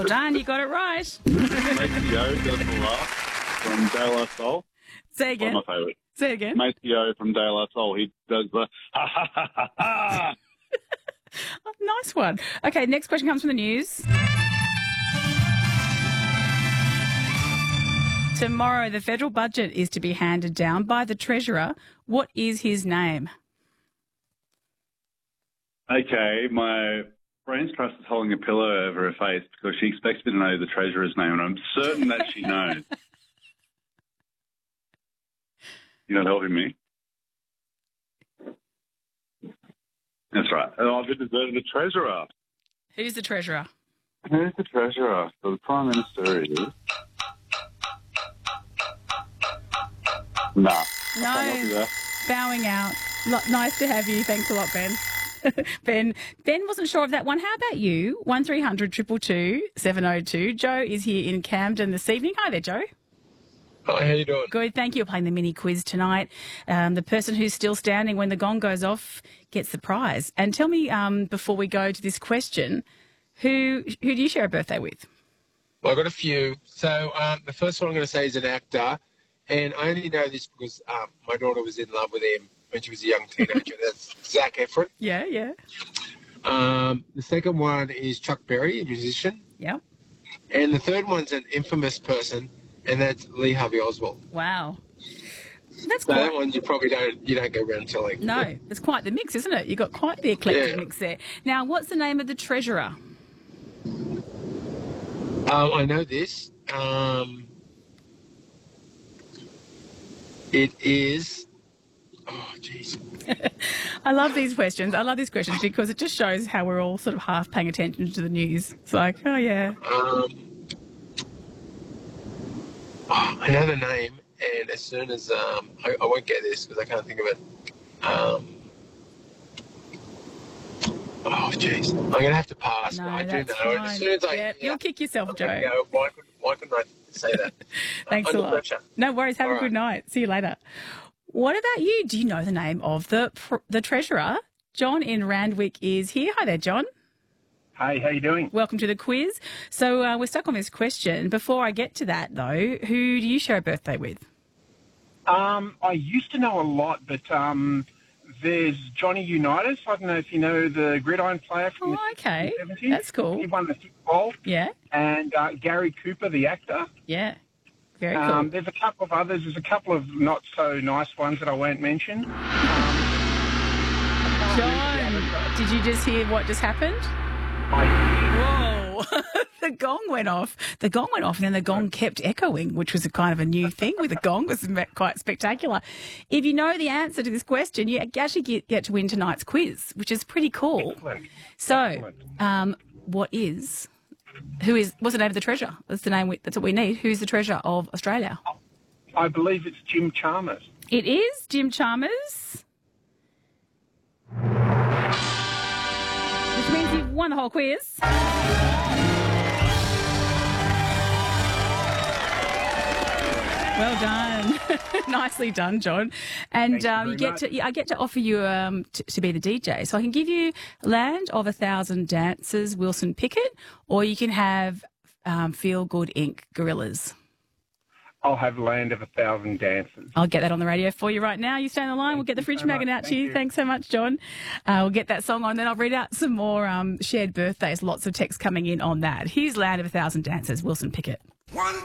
Well done, you got it right. Maceo does the laugh from De La Soul. Say again. One of my favourites. Say again. Maceo from De La Soul. He does the ha ha ha ha ha. Oh, nice one. Okay, next question comes from the news. Tomorrow, the federal budget is to be handed down by the Treasurer. What is his name? Okay, my brain's trust is holding a pillow over her face because she expects me to know the Treasurer's name, and I'm certain that she knows. You're not helping me. That's right. Oh, I've been deserted the Treasurer. Who's the Treasurer? Who's the Treasurer? So the Prime Minister is... Nah. No. Bowing out. Nice to have you. Thanks a lot, Ben. Ben wasn't sure of that one. How about you? 1300 222 702. Joe is here in Camden this evening. Hi there, Joe. Hi, how you doing? Good, thank you. We're playing the mini quiz tonight. The person who's still standing when the gong goes off gets the prize. And tell me, before we go to this question, who do you share a birthday with? Well, I've got a few. So the first one I'm going to say is an actor, and I only know this because my daughter was in love with him when she was a young teenager. That's Zac Efron. Yeah, yeah. The second one is Chuck Berry, a musician. Yeah. And the third one's an infamous person, and that's Lee Harvey Oswald. Wow. That's So quite... that one you probably don't go around telling. No, it's quite the mix, isn't it? You've got quite the eclectic mix there. Now, what's the name of the Treasurer? I know this. It is... Oh, jeez. I love these questions. I love these questions because it just shows how we're all sort of half paying attention to the news. It's like, oh, yeah. I know the name, and as soon as I won't get this because I can't think of it. Oh, jeez. I'm going to have to pass. No, but I do that's know. fine. And as soon as You'll kick yourself, Joe. Why couldn't I say that? Thanks a Under lot. pressure. No worries. Have All a good night. See you later. What about you? Do you know the name of the Treasurer? John in Randwick is here. Hi there, John. Hey, how you doing? Welcome to the quiz. So we're stuck on this question. Before I get to that, though, who do you share a birthday with? I used to know a lot, but there's Johnny Unitas. I don't know if you know the gridiron player from the 70s. That's cool. He won the Super Bowl. Yeah. And Gary Cooper, the actor. Yeah. Very cool. There's a couple of others. There's a couple of not so nice ones that I won't mention. John, did you just hear what just happened? Whoa. The gong went off. The gong went off and then the gong kept echoing, which was a kind of a new thing with the gong. It was quite spectacular. If you know the answer to this question, you actually get to win tonight's quiz, which is pretty cool. Excellent. So, what's the name of the Treasurer? That's the name. That's what we need. Who's the Treasurer of Australia? I believe it's Jim Chalmers. It is Jim Chalmers. Which means you've won the whole quiz. Well done. Nicely done, John. And I get to offer you to be the DJ. So I can give you Land of 1,000 Dances, Wilson Pickett, or you can have Feel Good Inc., Gorillas. I'll have Land of 1,000 Dances. I'll get that on the radio for you right now. You stay on the line. We'll get the fridge magnet out to you. Thanks so much, John. We'll get that song on. Then I'll read out some more shared birthdays. Lots of texts coming in on that. Here's Land of 1,000 Dances, Wilson Pickett.